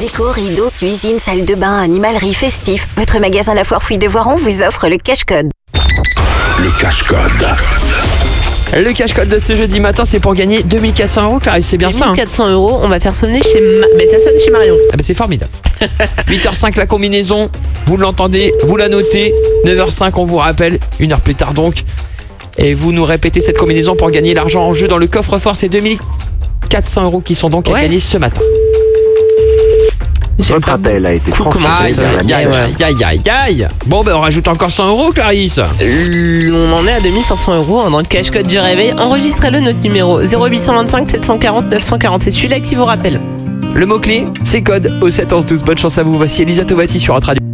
Déco, rideaux, cuisine, salle de bain, animalerie, festif. Votre magasin La Foire Fouille de Voiron vous offre le cache-code. Le cache-code. Le cache-code de ce jeudi matin, c'est pour gagner 2400 €, Clarisse, c'est bien ça 2400 €, on va faire sonner chez mais ça sonne chez Marion. Ah bah c'est formidable. 8h05 la combinaison, vous l'entendez, vous la notez. 9h05 on vous rappelle, 1 heure plus tard donc. Et vous nous répétez cette combinaison pour gagner l'argent en jeu dans le coffre-fort. C'est 2400 € qui sont donc à gagner ce matin. Votre appel a été transféré vers la Aïe. Bon ben on rajoute encore 100 €, Clarisse. On en est à 2500 € dans le cache-code du réveil. Enregistrez-le, notre numéro 0825 740 940. C'est celui-là qui vous rappelle. Le mot-clé, c'est code au 7 11 12. Bonne chance à vous. Voici Elisa Tovati sur Entre Radio.